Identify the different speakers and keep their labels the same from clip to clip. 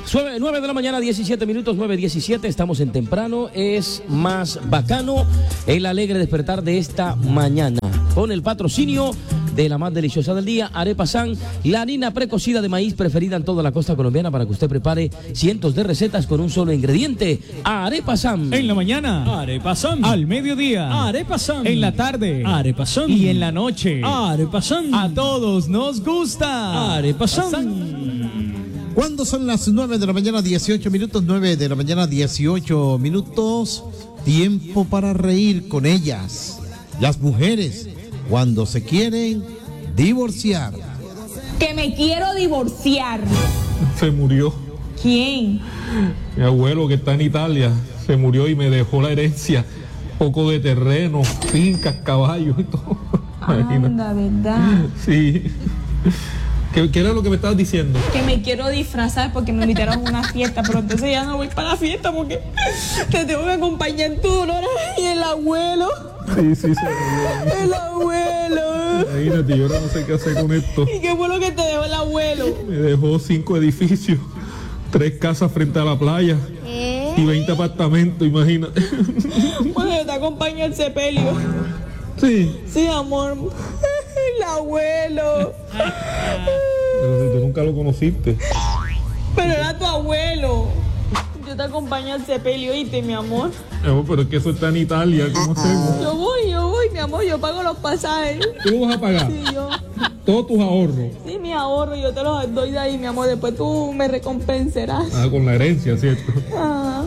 Speaker 1: 9 de la mañana, 17 minutos, 9:17. Estamos en temprano. Es más bacano el alegre despertar de esta mañana. Con el patrocinio de la más deliciosa del día, Arepa San, la harina precocida de maíz preferida en toda la costa colombiana para que usted prepare cientos de recetas con un solo ingrediente. Arepa San.
Speaker 2: En la mañana, Arepa San. Al mediodía, Arepa San. En la tarde, Arepa San. Y en la noche, Arepa San. A todos nos gusta Arepa San.
Speaker 3: ¿Cuándo son las 9 de la mañana, 18 minutos? 9 de la mañana, 18 minutos. Tiempo para reír con ellas. Las mujeres, cuando se quieren divorciar.
Speaker 4: Que me quiero divorciar.
Speaker 5: Se murió.
Speaker 4: ¿Quién?
Speaker 5: Mi abuelo, que está en Italia, se murió y me dejó la herencia. Poco de terreno, fincas, caballos y todo.
Speaker 4: Anda, ¿verdad?
Speaker 5: Sí. ¿Qué era lo que me estabas diciendo?
Speaker 4: Que me quiero disfrazar porque me invitaron a una fiesta, pero entonces ya no voy para la fiesta porque te tengo que acompañar en tu dolor. Y el abuelo.
Speaker 5: Sí, se murió.
Speaker 4: El abuelo.
Speaker 5: Imagínate, yo ahora no sé qué hacer con esto.
Speaker 4: ¿Y qué fue lo que te dejó el abuelo?
Speaker 5: Me dejó 5 edificios, 3 casas frente a la playa y 20 apartamentos, imagínate.
Speaker 4: Bueno, yo te acompaño al sepelio.
Speaker 5: Sí.
Speaker 4: Sí, amor. El abuelo.
Speaker 5: Pero si tú nunca lo conociste.
Speaker 4: Pero era tu abuelo. Yo te acompaño al sepelio, ¿oíste, mi amor?
Speaker 5: Mi amor, pero es que eso está en Italia, ¿cómo hacemos?
Speaker 4: Yo voy, mi amor, yo pago los pasajes.
Speaker 5: ¿Tú lo vas a pagar?
Speaker 4: Sí, yo.
Speaker 5: Todos tus ahorros.
Speaker 4: Sí, mi ahorro, yo te los doy de ahí, mi amor. Después tú me recompensarás.
Speaker 5: Ah, con la herencia, ¿cierto?
Speaker 4: Ah.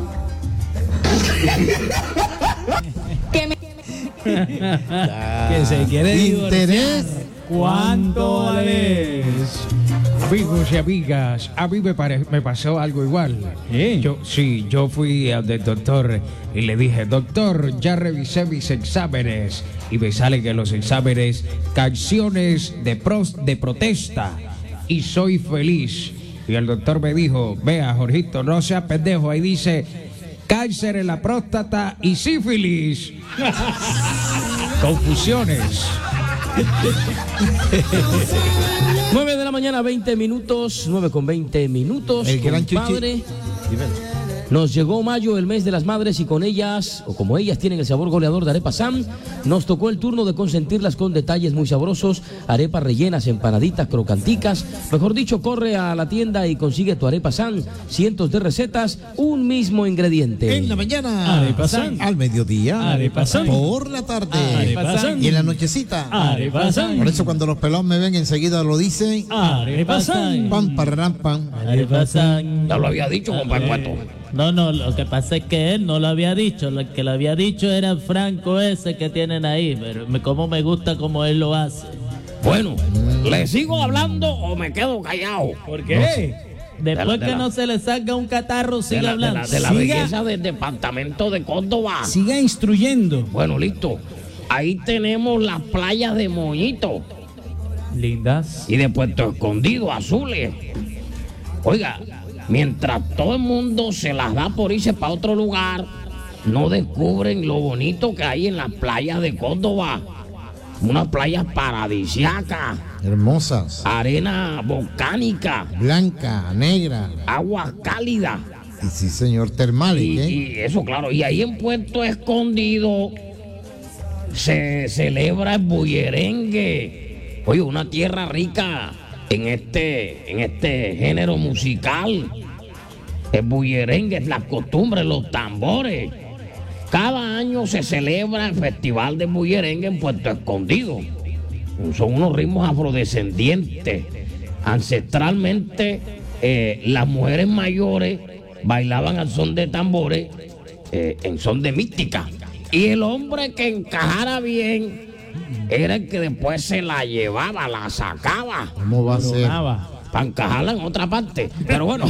Speaker 4: Que me...
Speaker 2: Que se quiere
Speaker 3: Interés.
Speaker 2: ¿Cuánto vales?
Speaker 6: Amigos y amigas, a mí me pasó algo igual. Yo fui al doctor y le dije, doctor, ya revisé mis exámenes y me sale que los exámenes, canciones de protesta y soy feliz. Y el doctor me dijo, vea, Jorgito, no seas pendejo, ahí dice cáncer en la próstata y sífilis. Confusiones.
Speaker 1: 9 de la mañana, 20 minutos, 9:20.
Speaker 3: El gran
Speaker 1: compadre. Nos llegó mayo, el mes de las madres, y con ellas, o como ellas tienen el sabor goleador de Arepa San, nos tocó el turno de consentirlas con detalles muy sabrosos, arepas rellenas, empanaditas, crocanticas. Mejor dicho, corre a la tienda y consigue tu Arepa San, cientos de recetas, un mismo ingrediente.
Speaker 3: En la mañana,
Speaker 2: Arepa San.
Speaker 3: al mediodía,
Speaker 2: Arepa San.
Speaker 3: por la tarde,
Speaker 2: Arepa San.
Speaker 3: y en la nochecita.
Speaker 2: Arepa San.
Speaker 3: Por eso cuando los pelados me ven enseguida lo dicen.
Speaker 2: Arepa San.
Speaker 3: Pam, pararán, pam.
Speaker 7: Arepa San.
Speaker 1: Ya lo había dicho, compadre Cueto.
Speaker 7: No, lo que pasa es que él no lo había dicho. Lo que lo había dicho era el Franco ese que tienen ahí. Pero como me gusta como él lo hace.
Speaker 1: Bueno, ¿le sigo hablando o me quedo callado?
Speaker 2: ¿Por qué?
Speaker 7: Después
Speaker 1: de
Speaker 7: que
Speaker 1: la-
Speaker 7: no se le salga un catarro, sigue hablando.
Speaker 1: De la
Speaker 2: Siga.
Speaker 1: belleza del departamento de Córdoba.
Speaker 2: Siga instruyendo.
Speaker 1: Bueno, listo. Ahí tenemos las playas de Moñito
Speaker 7: Lindas.
Speaker 1: y de Puerto Escondido, azules. Oiga, mientras todo el mundo se las da por irse para otro lugar, no descubren lo bonito que hay en las playas de Córdoba. Unas playas paradisíacas,
Speaker 3: Hermosas,
Speaker 1: arena volcánica,
Speaker 3: blanca, negra.
Speaker 1: agua cálida.
Speaker 3: Y sí, señor, termales, ¿eh?
Speaker 1: Y eso, claro. Y ahí en Puerto Escondido se celebra el bullerengue. Oye, una tierra rica en este género musical. El bullerengue, las costumbres, los tambores. Cada año se celebra el Festival de Bullerengue en Puerto Escondido. Son unos ritmos afrodescendientes. Ancestralmente, las mujeres mayores bailaban al son de tambores, en son de mística. Y el hombre que encajara bien era el que después se la llevaba, la sacaba
Speaker 3: ¿Cómo va a ser?
Speaker 1: para encajarla en otra parte. Pero bueno,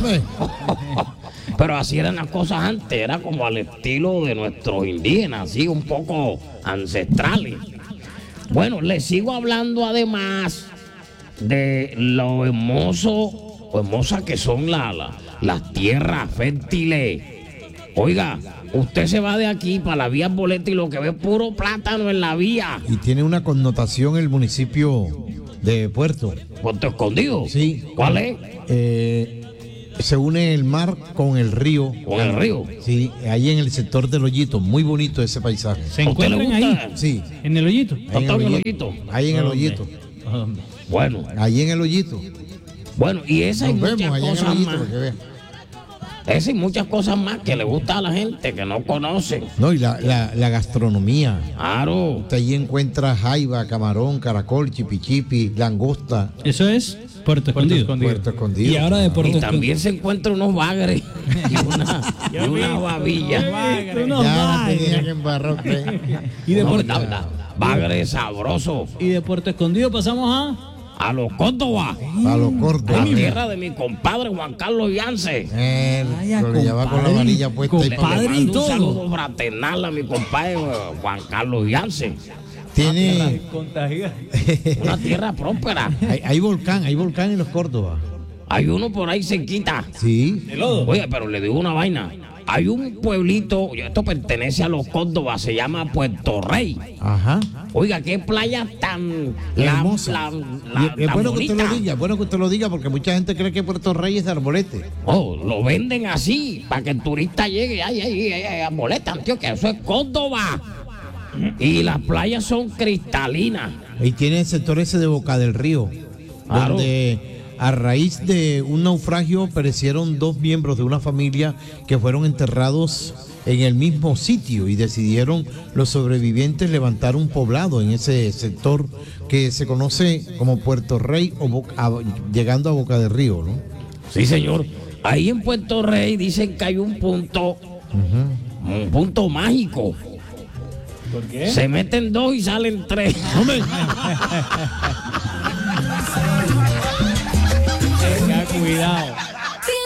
Speaker 1: pero así eran las cosas antes, era como al estilo de nuestros indígenas, así un poco ancestrales. Bueno, les sigo hablando además de lo hermoso o hermosas que son las tierras fértiles. Oiga, usted se va de aquí para la vía Boleta y lo que ve es puro plátano en la vía.
Speaker 3: Y tiene una connotación el municipio de Puerto.
Speaker 1: Puerto Escondido.
Speaker 3: Sí.
Speaker 1: ¿Cuál es?
Speaker 3: se une el mar con el río.
Speaker 1: ¿Con el río?
Speaker 3: Sí, ahí en el sector del Hoyito. Muy bonito ese paisaje.
Speaker 2: ¿Se
Speaker 1: ¿A usted le
Speaker 2: encuentran
Speaker 1: gusta?
Speaker 2: ahí?
Speaker 3: Sí,
Speaker 2: ¿En el hoyito?
Speaker 3: ahí en
Speaker 1: ¿Está en el
Speaker 3: el
Speaker 1: Hoyito?
Speaker 3: Hoyito. Ahí en el Hoyito.
Speaker 7: Hombre.
Speaker 1: Bueno,
Speaker 3: Ahí en el Hoyito.
Speaker 1: bueno, y esa y
Speaker 3: Nos vemos
Speaker 1: muchas
Speaker 3: allá en el
Speaker 1: cosas
Speaker 3: Hoyito
Speaker 1: más.
Speaker 3: para que vean.
Speaker 1: Esa y muchas cosas más que le gusta a la gente que no conoce.
Speaker 3: No, y la gastronomía.
Speaker 1: Claro.
Speaker 3: Usted allí encuentra jaiba, camarón, caracol, chipichipi, langosta,
Speaker 2: Eso es Puerto Escondido.
Speaker 3: Puerto Escondido.
Speaker 2: Y ahora de Puerto
Speaker 1: Y
Speaker 2: Escondido.
Speaker 1: también se encuentran unos bagres y una babilla.
Speaker 2: Unos
Speaker 3: Ya la
Speaker 2: bagres.
Speaker 3: tenían embarrado usted.
Speaker 2: Y de,
Speaker 1: No,
Speaker 2: Puerto,
Speaker 1: bagres sabrosos.
Speaker 2: y de Puerto Escondido pasamos
Speaker 1: A los Córdoba.
Speaker 3: A los cortos.
Speaker 1: La tierra de mi compadre Juan Carlos Yance.
Speaker 3: Ya va con la
Speaker 2: compadre,
Speaker 3: varilla puesta ahí.
Speaker 2: compadre.
Speaker 1: Le mando
Speaker 2: y
Speaker 1: un
Speaker 2: todo.
Speaker 1: saludo fraternal a mi compadre Juan Carlos Yance.
Speaker 3: Tiene,
Speaker 1: Una tierra próspera.
Speaker 3: hay volcán en los Córdoba.
Speaker 1: Hay uno por ahí cerquita.
Speaker 3: Sí.
Speaker 1: Oye, pero le digo una vaina. Hay un pueblito, esto pertenece a los Córdoba, se llama Puerto Rey.
Speaker 3: Ajá.
Speaker 1: Oiga, qué playa tan
Speaker 3: Hermosa. Y es
Speaker 1: tan
Speaker 3: bueno que usted
Speaker 1: bonita.
Speaker 3: lo diga, es bueno que usted lo diga porque mucha gente cree que Puerto Rey es de Arbolete.
Speaker 1: Oh, lo venden así, para que el turista llegue. Ay, molestan, tío, que eso es Córdoba. Y las playas son cristalinas.
Speaker 3: Y tiene el sector ese de Boca del Río,
Speaker 1: Claro.
Speaker 3: donde a raíz de un naufragio perecieron 2 miembros de una familia que fueron enterrados en el mismo sitio y decidieron los sobrevivientes levantar un poblado en ese sector que se conoce como Puerto Rey o llegando a Boca del Río, ¿no?
Speaker 1: Sí, señor. Ahí en Puerto Rey dicen que hay un punto mágico.
Speaker 2: ¿Por qué?
Speaker 1: Se meten 2 y salen 3.
Speaker 2: Cuidado.